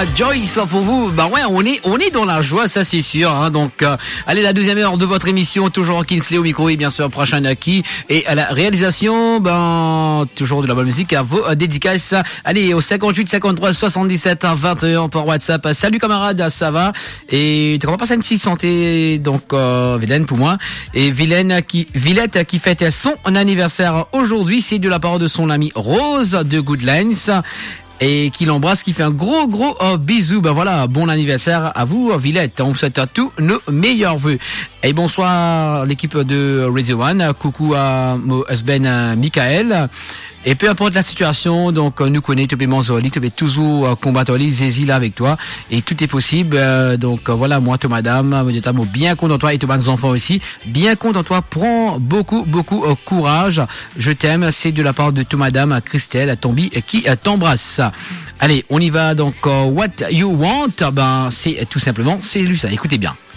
Joyce pour vous. Bah ouais, on est dans la joie, ça c'est sûr. Hein. Donc, allez, la deuxième heure de votre émission, toujours Kinsley au micro et bien sûr prochain Aki et à la réalisation, toujours de la bonne musique à vos dédicaces. Allez, au 58 53 77 21 par WhatsApp. Salut camarades, ça va? Et tu vas passer une petite santé, donc Vilaine pour moi. Et Villette qui fête son anniversaire aujourd'hui, c'est de la part de son amie Rose de Goodlands. Et qui l'embrasse, qui fait un gros bisou. Voilà, bon anniversaire à vous, Villette. On vous souhaite à tous nos meilleurs vœux. Et bonsoir l'équipe de Radio One. Coucou à mon husband Michael. Et peu importe la situation, donc nous connaissons tu peux manzoli, tu peux toujours combattre les zézi là avec toi et tout est possible. Donc voilà, moi toi madame, bien content de toi et tous mes enfants aussi, bien content de toi. Prends beaucoup courage. Je t'aime, c'est de la part de tout madame Christelle Tombi qui t'embrasse. Allez, on y va donc. What you want, c'est tout simplement, c'est lui ça. Écoutez bien.